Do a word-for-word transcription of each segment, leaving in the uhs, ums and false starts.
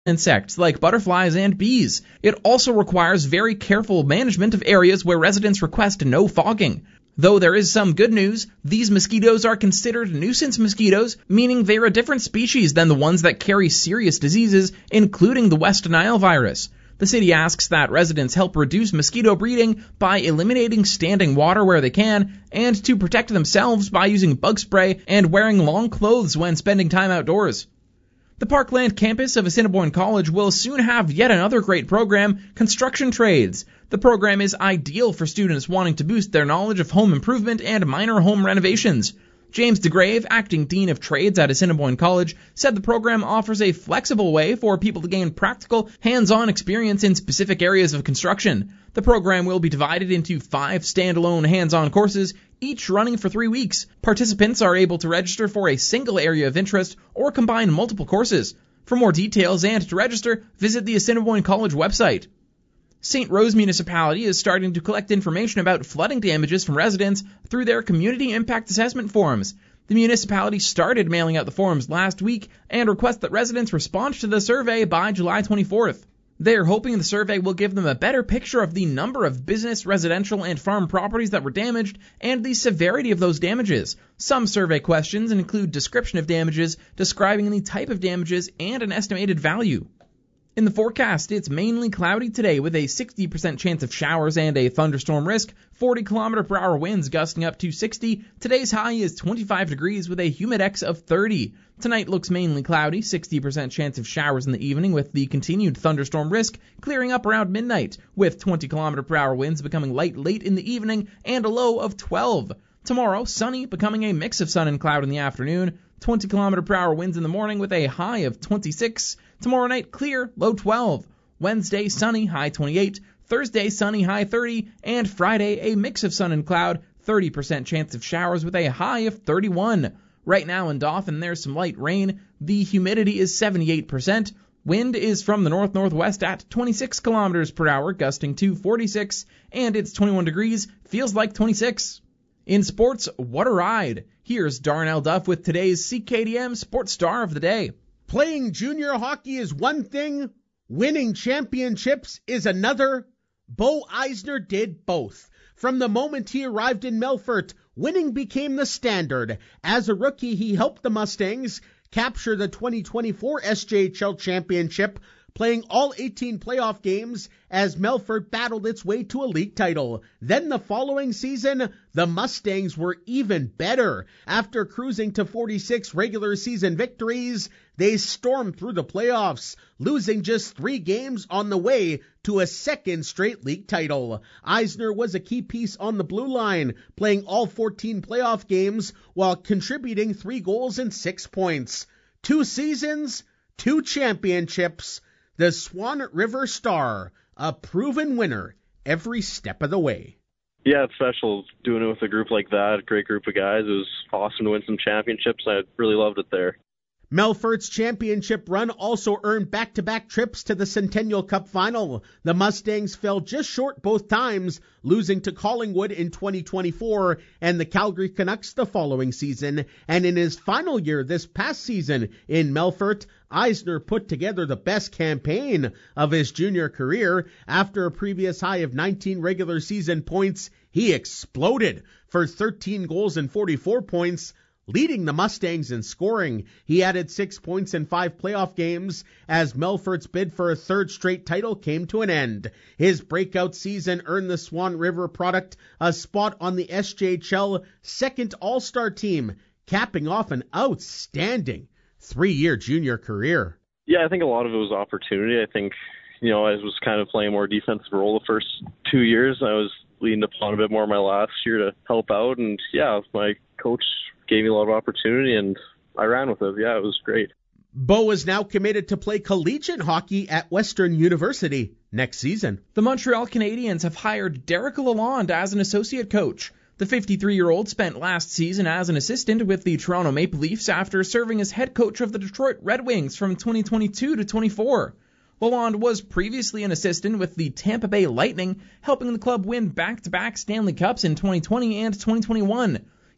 insects like butterflies and bees. It also requires very careful management of areas where residents request no fogging. Though there is some good news, these mosquitoes are considered nuisance mosquitoes, meaning they're a different species than the ones that carry serious diseases, including the West Nile virus. The city asks that residents help reduce mosquito breeding by eliminating standing water where they can, and to protect themselves by using bug spray and wearing long clothes when spending time outdoors. The Parkland campus of Assiniboine College will soon have yet another great program, Construction Trades. The program is ideal for students wanting to boost their knowledge of home improvement and minor home renovations. James DeGrave, acting Dean of Trades at Assiniboine College, said the program offers a flexible way for people to gain practical, hands-on experience in specific areas of construction. The program will be divided into five standalone hands-on courses, each running for three weeks. Participants are able to register for a single area of interest or combine multiple courses. For more details and to register, visit the Assiniboine College website. Saint Rose Municipality is starting to collect information about flooding damages from residents through their Community Impact Assessment forms. The municipality started mailing out the forms last week and requests that residents respond to the survey by July twenty-fourth. They're hoping the survey will give them a better picture of the number of business, residential, and farm properties that were damaged and the severity of those damages. Some survey questions include description of damages, describing the type of damages, and an estimated value. In the forecast, it's mainly cloudy today with a sixty percent chance of showers and a thunderstorm risk, forty kilometer per hour winds gusting up to sixty. Today's high is twenty-five degrees with a humidex of thirty. Tonight looks mainly cloudy, sixty percent chance of showers in the evening with the continued thunderstorm risk clearing up around midnight, with twenty kilometer per hour winds becoming light late in the evening and a low of twelve. Tomorrow, sunny, becoming a mix of sun and cloud in the afternoon, twenty kilometer per hour winds in the morning with a high of twenty-six. Tomorrow night, clear, low twelve. Wednesday, sunny, high twenty-eight. Thursday, sunny, high thirty. And Friday, a mix of sun and cloud, thirty percent chance of showers with a high of thirty-one. Right now in Dauphin, there's some light rain. The humidity is seventy-eight percent. Wind is from the north-northwest at twenty-six kilometers per hour, gusting to forty-six. And it's twenty-one degrees, feels like twenty-six. In sports, what a ride. Here's Darnell Duff with today's C K D M Sports Star of the Day. Playing junior hockey is one thing, winning championships is another. Bo Eisner did both. From the moment he arrived in Melfort, winning became the standard. As a rookie, he helped the Mustangs capture the twenty twenty-four S J H L championship, playing all eighteen playoff games as Melfort battled its way to a league title. Then the following season, the Mustangs were even better. After cruising to forty-six regular season victories, they stormed through the playoffs, losing just three games on the way to a second straight league title. Eisner was a key piece on the blue line, playing all fourteen playoff games while contributing three goals and six points. Two seasons, two championships. The Swan River Star, a proven winner every step of the way. Yeah, it's special doing it with a group like that, a great group of guys. It was awesome to win some championships. I really loved it there. Melfort's championship run also earned back-to-back trips to the Centennial Cup final. The Mustangs fell just short both times, losing to Collingwood in twenty twenty-four and the Calgary Canucks the following season. And in his final year this past season in Melfort, Eisner put together the best campaign of his junior career. After a previous high of nineteen regular season points, he exploded for thirteen goals and forty-four points, leading the Mustangs in scoring. He added six points in five playoff games as Melfort's bid for a third straight title came to an end. His breakout season earned the Swan River product a spot on the S J H L second All-Star team, capping off an outstanding three-year junior career. Yeah, I think a lot of it was opportunity. I think, you know, I was kind of playing a more defensive role the first two years. I was leading upon a bit more my last year to help out, and yeah, my coach gave me a lot of opportunity, and I ran with it. Yeah, it was great. Bo is now committed to play collegiate hockey at Western University next season. The Montreal Canadiens have hired Derek Lalonde as an associate coach. The fifty-three-year-old spent last season as an assistant with the Toronto Maple Leafs after serving as head coach of the Detroit Red Wings from twenty twenty-two to twenty-four. Lalonde was previously an assistant with the Tampa Bay Lightning, helping the club win back-to-back Stanley Cups in twenty twenty and twenty twenty-one.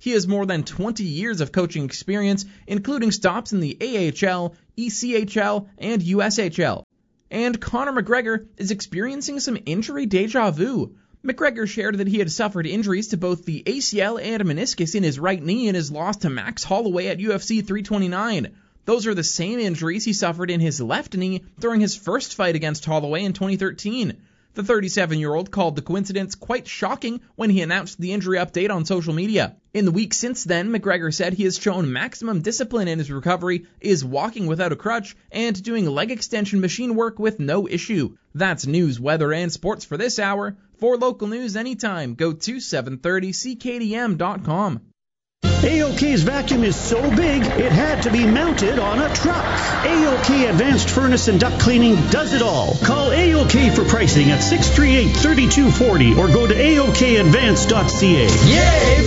He has more than twenty years of coaching experience, including stops in the A H L, E C H L, and U S H L. And Conor McGregor is experiencing some injury deja vu. McGregor shared that he had suffered injuries to both the A C L and meniscus in his right knee in his loss to Max Holloway at U F C three twenty-nine. Those are the same injuries he suffered in his left knee during his first fight against Holloway in twenty thirteen. The thirty-seven-year-old called the coincidence quite shocking when he announced the injury update on social media. In the week since then, McGregor said he has shown maximum discipline in his recovery, is walking without a crutch, and doing leg extension machine work with no issue. That's news, weather, and sports for this hour. For local news anytime, go to seven thirty C K D M dot com. A O K's vacuum is so big, it had to be mounted on a truck. A O K Advanced Furnace and Duct Cleaning does it all. Call A O K for pricing at six three eight, three two four zero or go to A O K advance dot C A. Yay!